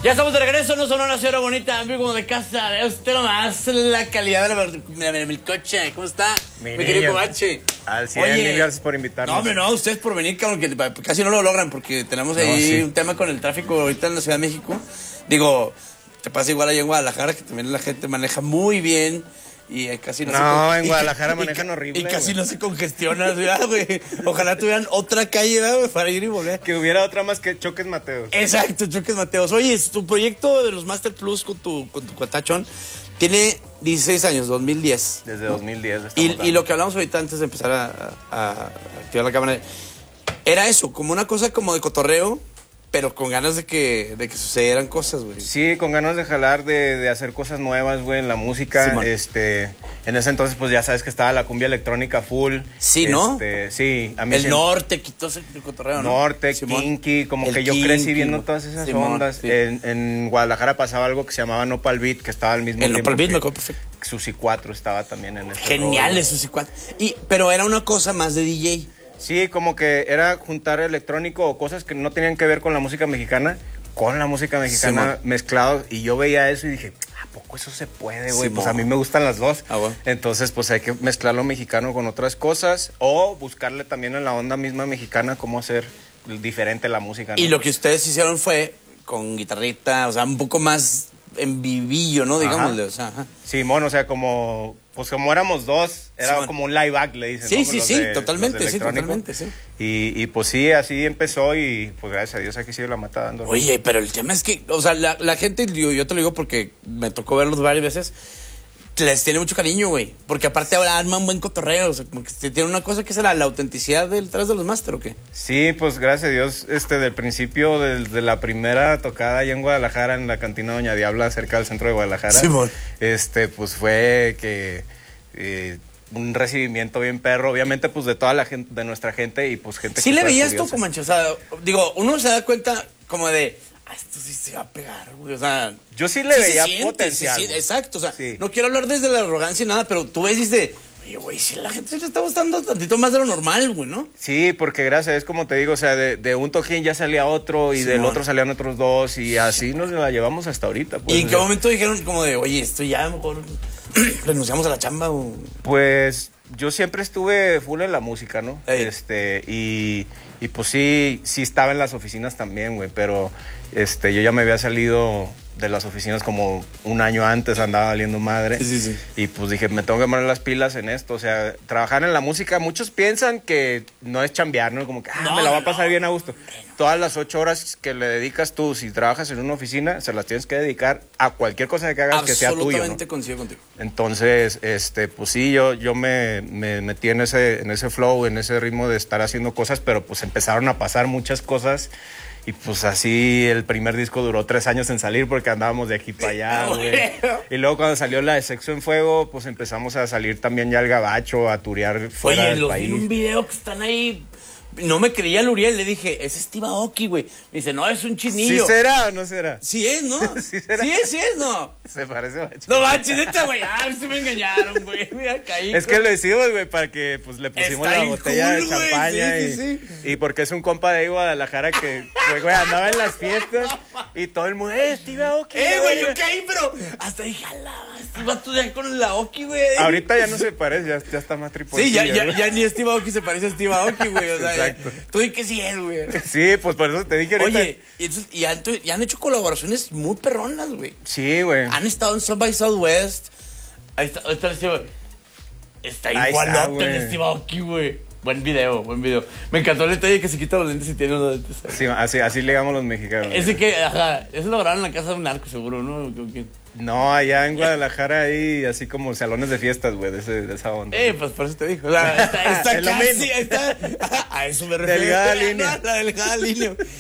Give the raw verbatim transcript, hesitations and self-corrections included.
Ya estamos de regreso, no sonó una señora bonita, amigo como de casa. Vea usted nomás la calidad de la... Mira, mira, mi coche, ¿cómo está? Mi, mi querido Covache. Al cien, mil gracias por invitarnos. No, hombre, no, ustedes por venir, cabrón, que casi no lo logran porque tenemos ahí no, sí. un tema con el tráfico ahorita en la Ciudad de México. Digo, te pasa igual allá en Guadalajara, que también la gente maneja muy bien. Y casi no, no se en Guadalajara y, manejan y, horrible. Y casi güey. no se congestiona, güey. Ojalá tuvieran otra calle, güey, para ir y volver. Que hubiera otra más que Choques Mateos. Exacto, Choques Mateos. Oye, tu proyecto de los Master Plus con tu, con tu cuatachón tiene dieciséis años, dos mil diez. Desde ¿no? dos mil diez. Y, y lo que hablamos ahorita antes de empezar a, a, a activar la cámara, era eso, como una cosa como de cotorreo, pero con ganas de que, de que sucedieran cosas, güey. Sí, con ganas de jalar, de, de hacer cosas nuevas, güey, en la música. Sí, este, en ese entonces, pues ya sabes que estaba la cumbia electrónica full. Sí, ¿no? Este, sí. A mí el sí, norte, quitó el cotorreo, ¿no? Norte, Simón. Kinky, como el que yo kinky, crecí viendo todas esas Simón, ondas. Sí. En, en Guadalajara pasaba algo que se llamaba Nopal Beat, que estaba al mismo el tiempo. El Nopal Beat que, me acuerdo perfecto. Susi cuatro estaba también en ese Genial, es Susi cuatro. Y, pero era una cosa más de D J. Sí, como que era juntar electrónico o cosas que no tenían que ver con la música mexicana, con la música mexicana sí, mezclados. Y yo veía eso y dije, ¿a poco eso se puede, güey? Sí, pues a mí me gustan las dos. Ah, bueno. Entonces, pues hay que mezclar lo mexicano con otras cosas o buscarle también en la onda misma mexicana cómo hacer diferente la música, ¿no? Y lo que ustedes hicieron fue con guitarrita, o sea, un poco más en vivillo, ¿no? Digámosle, o sea, ajá. Simón, o sea, como... Pues como éramos dos, era Simón. Como un live act, le dicen. Sí, ¿no? sí, los sí, de, totalmente, sí, totalmente, sí. Y, y pues sí, así empezó y pues gracias a Dios aquí sigue la mata dando. Oye, pero el tema es que, o sea, la, la gente, yo, yo te lo digo porque me tocó verlos varias veces, les tiene mucho cariño, güey. Porque aparte ahora arman un buen cotorreo, o sea, como que tiene una cosa que es la, la autenticidad detrás de los máster, ¿o qué? Sí, pues gracias a Dios, este, del principio, desde la primera tocada allá en Guadalajara, en la cantina Doña Diabla, cerca del centro de Guadalajara. Sí, bon. Este, pues fue que... Eh, un recibimiento bien perro, obviamente pues de toda la gente, de nuestra gente y pues gente sí que le veías curiosa. tú, Comanche, o sea, digo, uno se da cuenta como de, ah, esto sí se va a pegar, güey, o sea, yo sí le sí veía siente, potencial. Sí, sí, exacto, o sea, sí. No quiero hablar desde la arrogancia y nada, pero tú ves y dices, oye, güey, si la gente se le está gustando tantito más de lo normal, güey, ¿no? Sí, porque gracias, es como te digo, o sea, de, de un toquín ya salía otro y sí, del no. otro salían otros dos y así nos la llevamos hasta ahorita. Pues, ¿Y en qué sea, momento dijeron como de, oye, esto ya mejor renunciamos a la chamba? O... Pues yo siempre estuve full en la música, ¿no? Ey. Este, y, y pues sí, sí estaba en las oficinas también, güey, pero este, yo ya me había salido de las oficinas como un año antes, andaba valiendo madre. Sí, sí, sí. Y pues dije, me tengo que poner las pilas en esto, o sea, trabajar en la música, muchos piensan que no es chambear, ¿no? Como que, ah, no, me la va a pasar no. bien a gusto. Todas las ocho horas que le dedicas tú, si trabajas en una oficina, se las tienes que dedicar a cualquier cosa que hagas que sea tuyo, ¿no? Absolutamente coincido contigo. Entonces, este, pues sí, yo, yo me, me metí en ese, en ese flow, en ese ritmo de estar haciendo cosas, pero pues empezaron a pasar muchas cosas. Y pues así el primer disco duró tres años en salir porque andábamos de aquí para allá, güey. Y luego cuando salió la de Sexo en Fuego, pues empezamos a salir también ya al gabacho, a turear fuera Oye, del los país. vi en un video que están ahí. No me creía el Uriel, le dije, es Steve Aoki, güey. Me dice, no, es un chinillo. ¿Sí será o no será? Sí es, ¿no? ¿Sí será? Sí es, sí es, ¿no? Se parece machín. No, manches, neta, güey. Ah, se me engañaron, güey. Mira, caí. Es que lo hicimos, güey, para que pues le pusimos Está la botella cool, de champaña. sí, y, sí, sí. y porque es un compa de ahí, Guadalajara que, güey, andaba en las fiestas y todo el mundo, eh, Steve Aoki. Eh, güey, yo caí, pero hasta dije, ala, Steve Aoki ya con la Aoki, güey. Ahorita ya no se parece, ya, ya está más triponcillo. Sí, ya, ya, ya ni Steve Aoki se parece a Steve Aoki, güey. O sea, exacto. Ya, tú di que sí es, güey. Sí, pues por eso te dije ahorita. Oye, y, entonces, y, han, y han hecho colaboraciones muy perronas, güey. Sí, güey. Han estado en South by Southwest. Ahí está, ahí está el Steve. Está Ahí igualote está, el Steve Aoki, güey. Buen video, buen video. Me encantó el detalle que se quita los lentes y tiene los lentes. Sí, así, así le llamamos los mexicanos. Ese que, ajá, eso lo grabaron en la casa de un narco, seguro, ¿no? ¿Con quién? No, allá en Guadalajara hay así como salones de fiestas, güey, de, ese, de esa onda. Eh, pues por eso te dijo. O sea, está, está Es lo casi, mismo. está, a eso me refiero. Delgada línea. No, la delgada línea.